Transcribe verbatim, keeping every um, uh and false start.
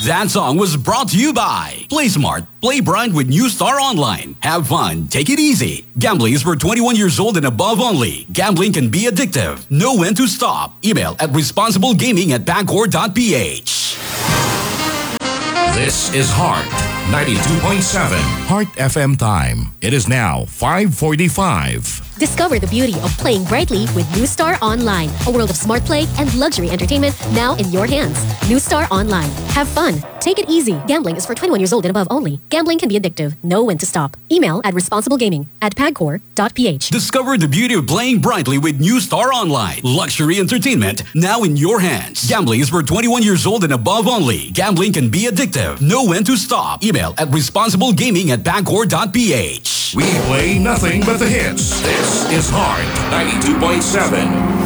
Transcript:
That song was brought to you by Play Smart, Play Bright with New Star Online. Have fun, take it easy. Gambling is for twenty-one years old and above only. Gambling can be addictive. Know when to stop. Email at responsiblegaming at pagcor dot p h. This is Heart ninety-two point seven. Heart F M time. It is now five forty-five. Discover the beauty of playing brightly with New Star Online. A world of smart play and luxury entertainment now in your hands. New Star Online. Have fun. Take it easy. Gambling is for twenty-one years old and above only. Gambling can be addictive. Know when to stop. Email at responsiblegaming at pagcor dot p h. Discover the beauty of playing brightly with New Star Online. Luxury entertainment now in your hands. Gambling is for twenty-one years old and above only. Gambling can be addictive. Know when to stop. Email at responsiblegaming at pagcor dot p h. We play nothing but the hits. This is Heart ninety-two point seven.